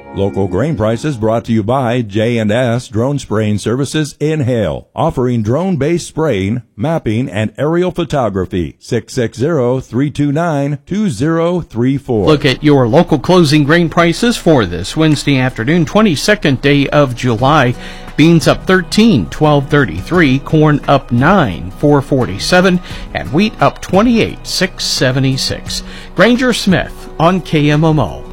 Local grain prices brought to you by J&S Drone Spraying Services in Hale, offering drone-based spraying, mapping, and aerial photography. 660-329-2034. Look at your local closing grain prices for this Wednesday afternoon, 22nd day of July. Beans up 13, $12.33, corn up 9, $4.47, and wheat up 28, $6.76. Granger Smith on KMMO.